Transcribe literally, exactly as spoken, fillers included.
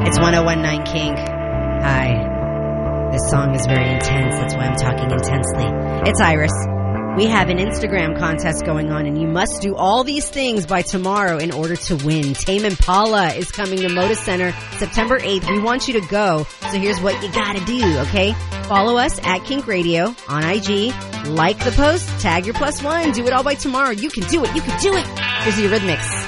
It's one oh one point nine King. Hi. This song is very intense. That's why I'm talking intensely. It's Iris. We have an Instagram contest going on, and you must do all these things by tomorrow in order to win. Tame Impala is coming to Moda Center September eighth. We want you to go. So here's what you gotta do, okay? Follow us at Kink Radio on I G. Like the post. Tag your plus one. Do it all by tomorrow. You can do it. You can do it. Here's the Eurythmics.